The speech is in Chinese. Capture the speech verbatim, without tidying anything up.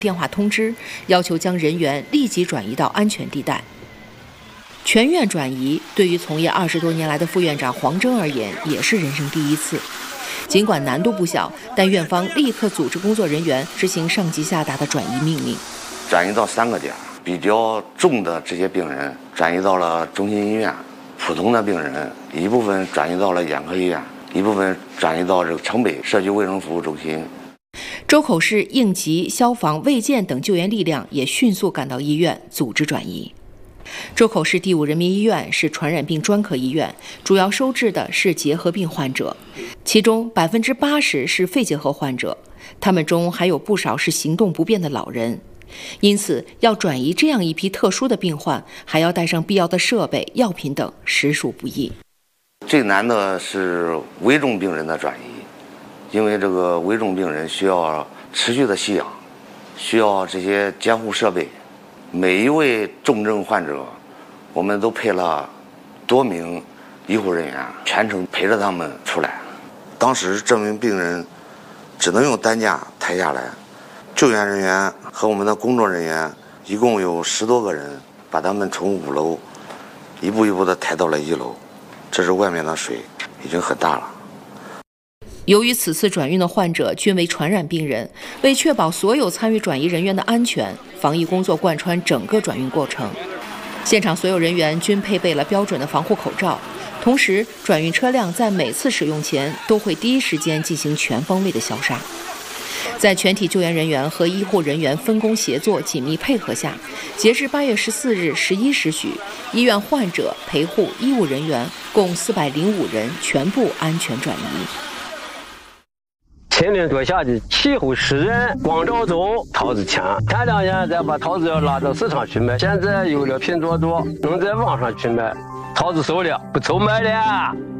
电话通知，要求将人员立即转移到安全地带。全院转移对于从业二十多年来的副院长黄峥而言，也是人生第一次。尽管难度不小，但院方立刻组织工作人员执行上级下达的转移命令。 转移到三个点，比较重的这些病人转移到了中心医院，普通的病人一部分转移到了眼科医院，一部分转移到这个城北社区卫生服务中心。 周口市应急、消防、卫健等救援力量也迅速赶到医院组织转移。周口市第五人民医院是传染病专科医院，主要收治的是结核病患者，其中百分之八十是肺结核患者，他们中还有不少是行动不便的老人。因此，要转移这样一批特殊的病患，还要带上必要的设备、药品等，实属不易。 最难的是危重病人的转移。因为这个危重病人需要持续的吸氧，需要这些监护设备。每一位重症患者，我们都配了多名医护人员，全程陪着他们出来。当时这名病人只能用担架抬下来，救援人员和我们的工作人员一共有十多个人，把他们从五楼一步一步地抬到了一楼。这是外面的水已经很大了。 由于此次转运的患者均为传染病人，为确保所有参与转移人员的安全，防疫工作贯穿整个转运过程。现场所有人员均配备了标准的防护口罩，同时转运车辆在每次使用前都会第一时间进行全方位的消杀。在全体救援人员和医护人员分工协作、紧密配合下，截至八月十四日十一时许，医院患者、陪护、医务人员共四百零五人全部安全转移。 清零多下的气候湿润，光照足，桃子强。前两年再把桃子要拉到市场去卖，现在有了拼多多，能在网上去卖，桃子熟了，不愁卖了。